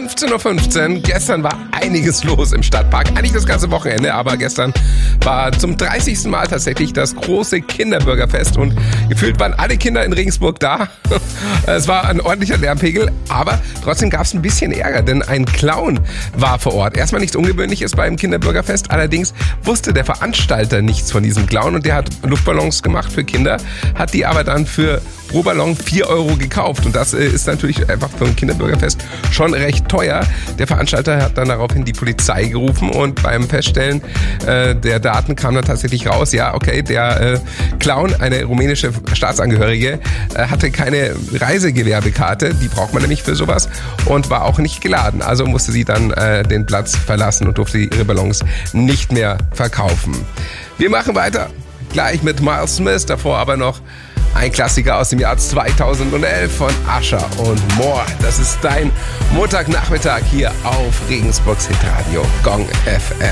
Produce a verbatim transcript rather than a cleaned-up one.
fünfzehn Uhr fünfzehn. Gestern war einiges los im Stadtpark. Eigentlich das ganze Wochenende, aber gestern war zum dreißigsten Mal tatsächlich das große Kinderbürgerfest und gefühlt waren alle Kinder in Regensburg da. Es war ein ordentlicher Lärmpegel, aber trotzdem gab es ein bisschen Ärger, denn ein Clown war vor Ort. Erstmal nichts Ungewöhnliches beim Kinderbürgerfest, allerdings wusste der Veranstalter nichts von diesem Clown und der hat Luftballons gemacht für Kinder, hat die aber dann für pro Ballon vier Euro gekauft und das ist natürlich einfach für ein Kinderbürgerfest schon recht teuer. Der Veranstalter hat dann daraufhin die Polizei gerufen und beim Feststellen äh, der Daten kam dann tatsächlich raus, ja okay, der äh, Clown, eine rumänische Staatsangehörige, äh, hatte keine Reisegewerbekarte, die braucht man nämlich für sowas und war auch nicht geladen. Also musste sie dann äh, den Platz verlassen und durfte ihre Ballons nicht mehr verkaufen. Wir machen weiter, gleich mit Miles Smith, davor aber noch ein Klassiker aus dem Jahr zweitausendelf von Usher und More. Das ist dein Montagnachmittag hier auf Regensburgs Hitradio Gong F M.